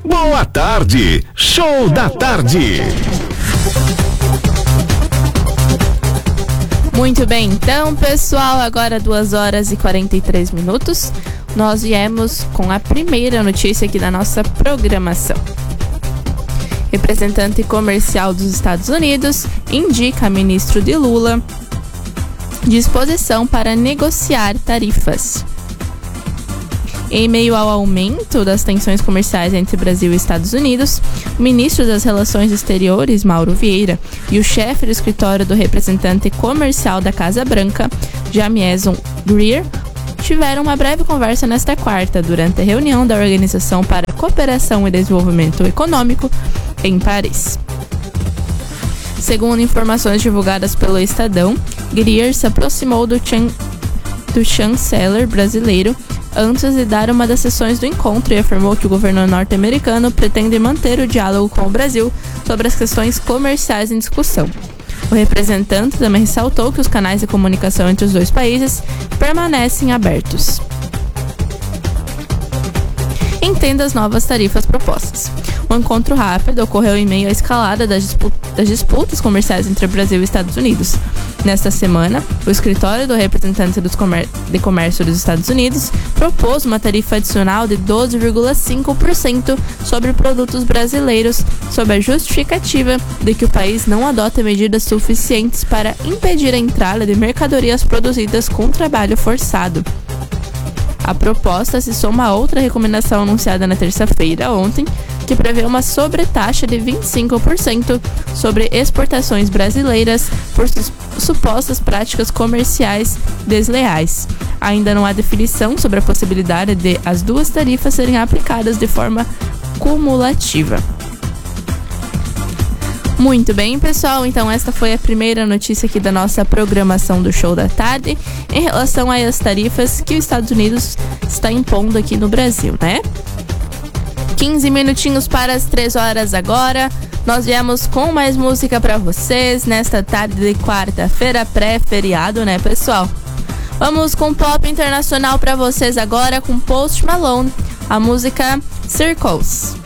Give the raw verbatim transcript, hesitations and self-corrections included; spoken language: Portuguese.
Boa tarde, Show da Tarde. Muito bem, então pessoal, agora duas horas e quarenta e três minutos, nós viemos com a primeira notícia aqui da nossa programação. Representante comercial dos Estados Unidos indica a ministro de Lula disposição para negociar tarifas. Em meio ao aumento das tensões comerciais entre Brasil e Estados Unidos, o ministro das Relações Exteriores, Mauro Vieira, e o chefe do escritório do representante comercial da Casa Branca, Jamieson Greer, tiveram uma breve conversa nesta quarta, durante a reunião da Organização para a Cooperação e Desenvolvimento Econômico, em Paris. Segundo informações divulgadas pelo Estadão, Greer se aproximou do, chan- do chanceler brasileiro antes de dar uma das sessões do encontro e afirmou que o governo norte-americano pretende manter o diálogo com o Brasil sobre as questões comerciais em discussão. O representante também ressaltou que os canais de comunicação entre os dois países permanecem abertos. Entenda as novas tarifas propostas. O encontro rápido ocorreu em meio à escalada das, dispu- das disputas comerciais entre Brasil e Estados Unidos. Nesta semana, o escritório do representante dos comer- de comércio dos Estados Unidos propôs uma tarifa adicional de doze vírgula cinco por cento sobre produtos brasileiros, sob a justificativa de que o país não adota medidas suficientes para impedir a entrada de mercadorias produzidas com trabalho forçado. A proposta se soma a outra recomendação anunciada na terça-feira, ontem, que prevê uma sobretaxa de vinte e cinco por cento sobre exportações brasileiras por sus- supostas práticas comerciais desleais. Ainda não há definição sobre a possibilidade de as duas tarifas serem aplicadas de forma cumulativa. Muito bem, pessoal, então esta foi a primeira notícia aqui da nossa programação do Show da Tarde em relação às tarifas que os Estados Unidos está impondo aqui no Brasil, né? quinze minutinhos para as três horas agora. Nós viemos com mais música para vocês nesta tarde de quarta-feira, pré-feriado, né, pessoal? Vamos com pop internacional para vocês agora com Post Malone, a música Circles.